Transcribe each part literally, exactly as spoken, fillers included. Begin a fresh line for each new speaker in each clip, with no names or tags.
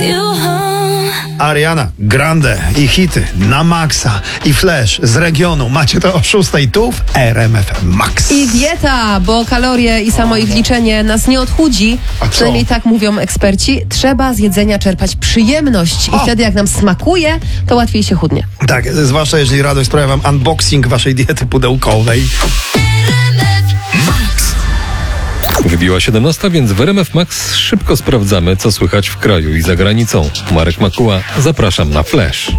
Ariana Grande i hity na maksa i Flash z regionu. Macie to o szóstej tu w R M F Max.
I dieta, bo kalorie i samo ich liczenie nas nie odchudzi. Przynajmniej tak mówią eksperci. Trzeba z jedzenia czerpać przyjemność i
o.
wtedy jak nam smakuje, to łatwiej się chudnie.
Tak, zwłaszcza jeżeli radość sprawia wam unboxing waszej diety pudełkowej.
Wybiła siedemnasta, więc w R M F Max szybko sprawdzamy, co słychać w kraju i za granicą. Marek Makuła, zapraszam na Flash.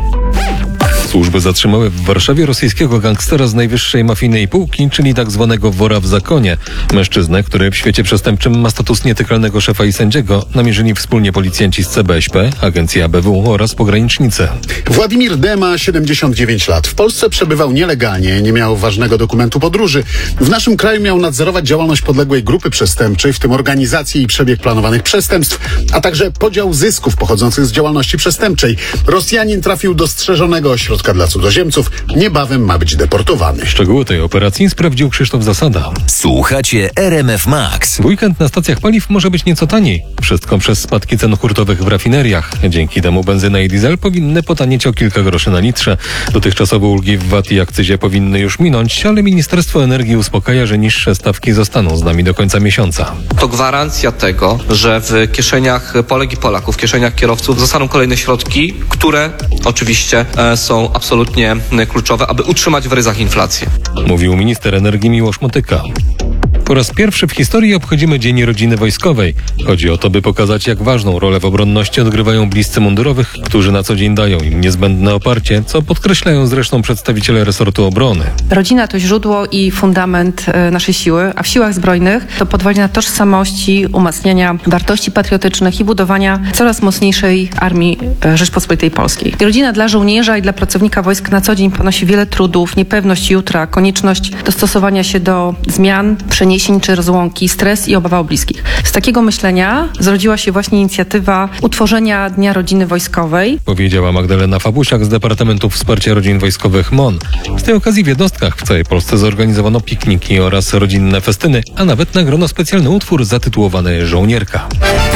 Służby zatrzymały w Warszawie rosyjskiego gangstera z najwyższej mafijnej półki, czyli tak zwanego wora w zakonie. Mężczyznę, który w świecie przestępczym ma status nietykalnego szefa i sędziego, namierzyli wspólnie policjanci z C B S P, agencji A B W oraz pogranicznicy.
Władimir D. ma siedemdziesiąt dziewięć lat. W Polsce przebywał nielegalnie, nie miał ważnego dokumentu podróży. W naszym kraju miał nadzorować działalność podległej grupy przestępczej, w tym organizację i przebieg planowanych przestępstw, a także podział zysków pochodzących z działalności przestępczej. Rosjanin trafił do strzeżonego ośrodka dla cudzoziemców. Niebawem ma być deportowany.
Szczegóły tej operacji sprawdził Krzysztof Zasada.
Słuchacie R M F Max.
W weekend na stacjach paliw może być nieco taniej. Wszystko przez spadki cen hurtowych w rafineriach. Dzięki temu benzyna i diesel powinny potanieć o kilka groszy na litrze. Dotychczasowe ulgi w V A T i akcyzie powinny już minąć, ale Ministerstwo Energii uspokaja, że niższe stawki zostaną z nami do końca miesiąca.
To gwarancja tego, że w kieszeniach Polek i Polaków, w kieszeniach kierowców zostaną kolejne środki, które oczywiście e, są absolutnie kluczowe, aby utrzymać w ryzach inflację.
Mówił minister energii Miłosz Motyka. Po raz pierwszy w historii obchodzimy Dzień Rodziny Wojskowej. Chodzi o to, by pokazać, jak ważną rolę w obronności odgrywają bliscy mundurowych, którzy na co dzień dają im niezbędne oparcie, co podkreślają zresztą przedstawiciele resortu obrony.
Rodzina to źródło i fundament naszej siły, a w siłach zbrojnych to podwalina tożsamości, umacniania wartości patriotycznych i budowania coraz mocniejszej armii Rzeczpospolitej Polskiej. Rodzina dla żołnierza i dla pracownika wojsk na co dzień ponosi wiele trudów, niepewność jutra, konieczność dostosowania się do zmian, przeniesień czy rozłąki, stres i obawa o bliskich. Z takiego myślenia zrodziła się właśnie inicjatywa utworzenia Dnia Rodziny Wojskowej.
Powiedziała Magdalena Fabusiak z Departamentu Wsparcia Rodzin Wojskowych M O N. Z tej okazji w jednostkach w całej Polsce zorganizowano pikniki oraz rodzinne festyny, a nawet nagrono specjalny utwór zatytułowany Żołnierka.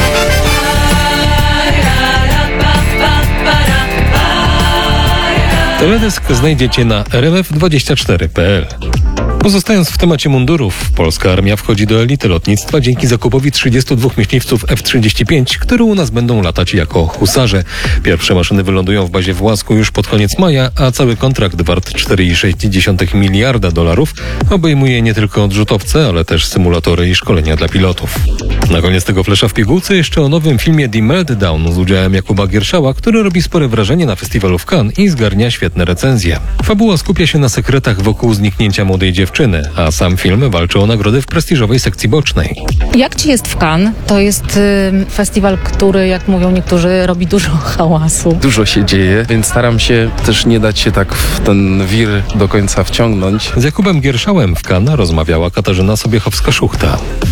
Teledysk znajdziecie na r m f dwadzieścia cztery kropka p l. Pozostając w temacie mundurów, polska armia wchodzi do elity lotnictwa dzięki zakupowi trzydziestu dwóch myśliwców F trzydzieści pięć, które u nas będą latać jako husarze. Pierwsze maszyny wylądują w bazie w Łasku już pod koniec maja, a cały kontrakt wart cztery przecinek sześć miliarda dolarów obejmuje nie tylko odrzutowce, ale też symulatory i szkolenia dla pilotów. Na koniec tego flesza w pigułce jeszcze o nowym filmie The Meltdown z udziałem Jakuba Gierszała, który robi spore wrażenie na festiwalu w Cannes i zgarnia świetne recenzje. Fabuła skupia się na sekretach wokół zniknięcia młodej dziewczyny, a sam film walczy o nagrody w prestiżowej sekcji bocznej.
Jak ci jest w Cannes? To jest y, festiwal, który, jak mówią niektórzy, robi dużo hałasu.
Dużo się dzieje, więc staram się też nie dać się tak w ten wir do końca wciągnąć.
Z Jakubem Gierszałem w Cannes rozmawiała Katarzyna Sobiechowska-Szuchta.